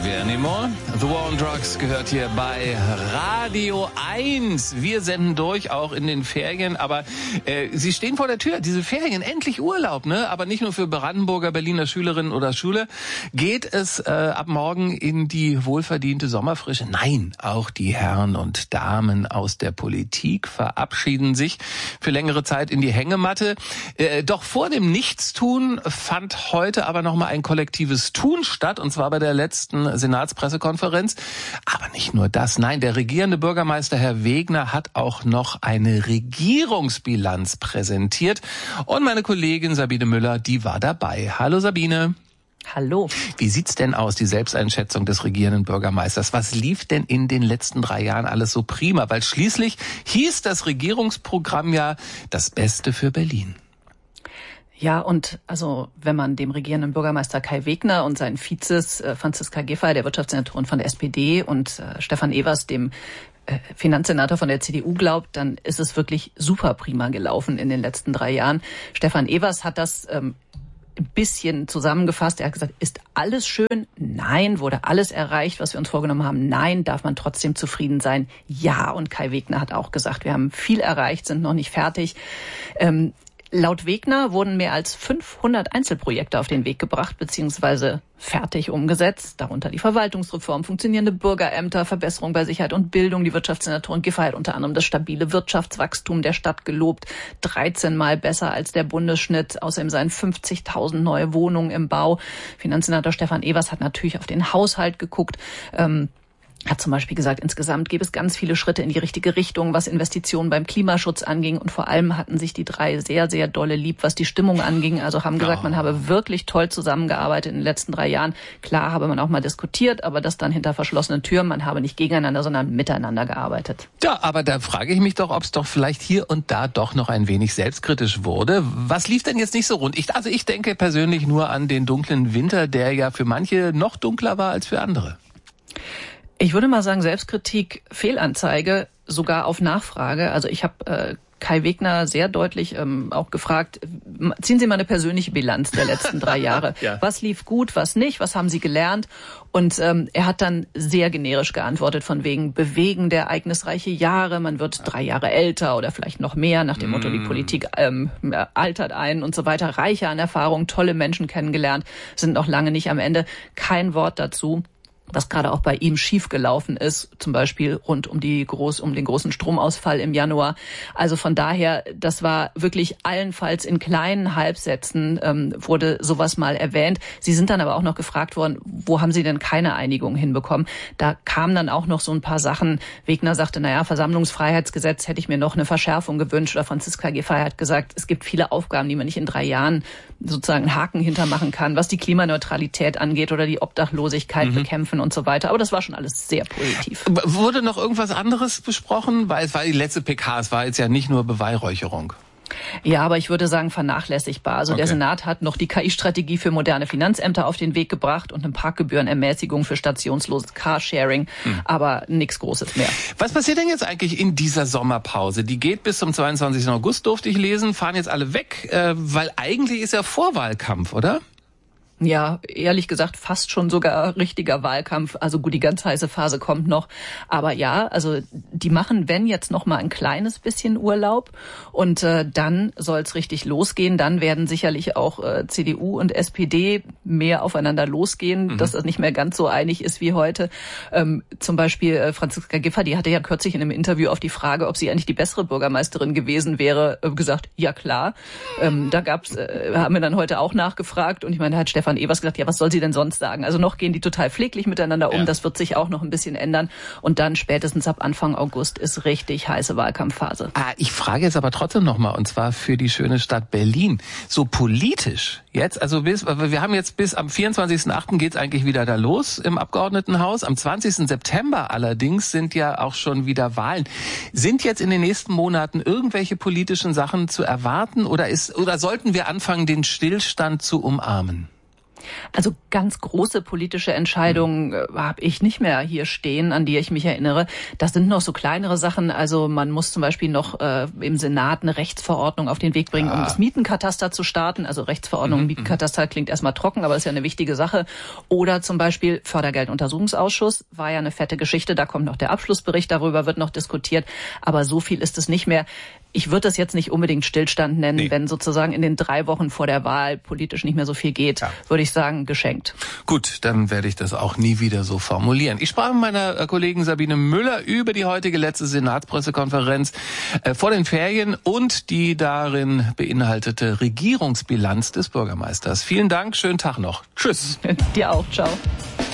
Wer anymore? The War on Drugs gehört hier bei Radio 1. Wir senden durch, auch in den Ferien, aber Sie stehen vor der Tür. Diese Ferien, endlich Urlaub, ne? Aber nicht nur für Brandenburger, Berliner Schülerinnen oder Schüler geht es ab morgen in die wohlverdiente Sommerfrische. Nein, auch die Herren und Damen aus der Politik verabschieden sich für längere Zeit in die Hängematte. Doch vor dem Nichtstun fand heute aber nochmal ein kollektives Tun statt, und zwar bei der letzten Senatspressekonferenz. Aber nicht nur das, nein, der regierende Bürgermeister Herr Wegner hat auch noch eine Regierungsbilanz präsentiert. Und meine Kollegin Sabine Müller, die war dabei. Hallo Sabine. Hallo. Wie sieht's denn aus, die Selbsteinschätzung des regierenden Bürgermeisters? Was lief denn in den letzten 3 Jahren alles so prima? Weil schließlich hieß das Regierungsprogramm ja das Beste für Berlin. Ja, und also wenn man dem regierenden Bürgermeister Kai Wegner und seinen Vizes Franziska Giffey, der Wirtschaftssenatorin von der SPD, und Stefan Evers, dem Finanzsenator von der CDU, glaubt, dann ist es wirklich super prima gelaufen in den letzten 3 Jahren. Stefan Evers hat das ein bisschen zusammengefasst. Er hat gesagt, ist alles schön? Nein. Wurde alles erreicht, was wir uns vorgenommen haben? Nein. Darf man trotzdem zufrieden sein? Ja. Und Kai Wegner hat auch gesagt, wir haben viel erreicht, sind noch nicht fertig. Laut Wegner wurden mehr als 500 Einzelprojekte auf den Weg gebracht bzw. fertig umgesetzt, darunter die Verwaltungsreform, funktionierende Bürgerämter, Verbesserung bei Sicherheit und Bildung. Die Wirtschaftssenatorin Giffey hat unter anderem das stabile Wirtschaftswachstum der Stadt gelobt, 13 Mal besser als der Bundesschnitt. Außerdem seien 50.000 neue Wohnungen im Bau. Finanzsenator Stefan Evers hat natürlich auf den Haushalt geguckt. Hat zum Beispiel gesagt, insgesamt gäbe es ganz viele Schritte in die richtige Richtung, was Investitionen beim Klimaschutz anging. Und vor allem hatten sich die 3 sehr, sehr dolle lieb, was die Stimmung anging. Also haben gesagt, man habe wirklich toll zusammengearbeitet in den letzten 3 Jahren. Klar habe man auch mal diskutiert, aber das dann hinter verschlossenen Türen. Man habe nicht gegeneinander, sondern miteinander gearbeitet. Ja, aber da frage ich mich doch, ob es doch vielleicht hier und da doch noch ein wenig selbstkritisch wurde. Was lief denn jetzt nicht so rund? Ich denke persönlich nur an den dunklen Winter, der ja für manche noch dunkler war als für andere. Ich würde mal sagen, Selbstkritik, Fehlanzeige, sogar auf Nachfrage. Also ich habe Kai Wegner sehr deutlich auch gefragt, ziehen Sie mal eine persönliche Bilanz der letzten 3 Jahre. Ja. Was lief gut, was nicht, was haben Sie gelernt? Und er hat dann sehr generisch geantwortet, von wegen bewegen der ereignisreiche Jahre, man wird 3 Jahre älter oder vielleicht noch mehr, nach dem Motto, die Politik altert ein und so weiter. Reicher an Erfahrung, tolle Menschen kennengelernt, sind noch lange nicht am Ende. Kein Wort dazu, was gerade auch bei ihm schiefgelaufen ist, zum Beispiel rund um den großen Stromausfall im Januar. Also von daher, das war wirklich allenfalls in kleinen Halbsätzen wurde sowas mal erwähnt. Sie sind dann aber auch noch gefragt worden, wo haben Sie denn keine Einigung hinbekommen? Da kamen dann auch noch so ein paar Sachen. Wegner sagte, Versammlungsfreiheitsgesetz hätte ich mir noch eine Verschärfung gewünscht. Oder Franziska Giffey hat gesagt, es gibt viele Aufgaben, die man nicht in 3 Jahren sozusagen einen Haken hintermachen kann, was die Klimaneutralität angeht oder die Obdachlosigkeit bekämpfen und so weiter. Aber das war schon alles sehr positiv. Wurde noch irgendwas anderes besprochen? Weil es war die letzte PK, es war jetzt ja nicht nur Beweihräucherung. Ja, aber ich würde sagen vernachlässigbar. Also okay. Der Senat hat noch die KI-Strategie für moderne Finanzämter auf den Weg gebracht und eine Parkgebührenermäßigung für stationsloses Carsharing, aber nichts Großes mehr. Was passiert denn jetzt eigentlich in dieser Sommerpause? Die geht bis zum 22. August, durfte ich lesen, fahren jetzt alle weg, weil eigentlich ist ja Vorwahlkampf, oder? Ja, ehrlich gesagt fast schon sogar richtiger Wahlkampf. Also gut, die ganz heiße Phase kommt noch. Aber ja, also die machen, wenn jetzt noch mal ein kleines bisschen Urlaub. Und dann soll es richtig losgehen. Dann werden sicherlich auch CDU und SPD mehr aufeinander losgehen, dass das nicht mehr ganz so einig ist wie heute. Zum Beispiel Franziska Giffey, die hatte ja kürzlich in einem Interview auf die Frage, ob sie eigentlich die bessere Bürgermeisterin gewesen wäre, gesagt, ja klar. Haben wir dann heute auch nachgefragt. Und ich meine, da hat Stefan Evers gesagt, ja, was soll sie denn sonst sagen? Also noch gehen die total pfleglich miteinander um, das wird sich auch noch ein bisschen ändern. Und dann spätestens ab Anfang August ist richtig heiße Wahlkampfphase. Ich frage jetzt aber trotzdem nochmal, und zwar für die schöne Stadt Berlin. So politisch jetzt, also wir haben jetzt bis am 24.08. geht's eigentlich wieder da los im Abgeordnetenhaus. Am 20. September allerdings sind ja auch schon wieder Wahlen. Sind jetzt in den nächsten Monaten irgendwelche politischen Sachen zu erwarten oder sollten wir anfangen, den Stillstand zu umarmen? Also ganz große politische Entscheidungen habe ich nicht mehr hier stehen, an die ich mich erinnere. Das sind noch so kleinere Sachen. Also man muss zum Beispiel noch im Senat eine Rechtsverordnung auf den Weg bringen, um das Mietenkataster zu starten. Also Rechtsverordnung, Mietenkataster klingt erstmal trocken, aber ist ja eine wichtige Sache. Oder zum Beispiel Fördergelduntersuchungsausschuss, war ja eine fette Geschichte. Da kommt noch der Abschlussbericht, darüber wird noch diskutiert. Aber so viel ist es nicht mehr. Ich würde das jetzt nicht unbedingt Stillstand nennen, wenn sozusagen in den 3 Wochen vor der Wahl politisch nicht mehr so viel geht, würde ich sagen, geschenkt. Gut, dann werde ich das auch nie wieder so formulieren. Ich sprach mit meiner Kollegin Sabine Müller über die heutige letzte Senatspressekonferenz vor den Ferien und die darin beinhaltete Regierungsbilanz des Bürgermeisters. Vielen Dank, schönen Tag noch. Tschüss. Dir auch, ciao.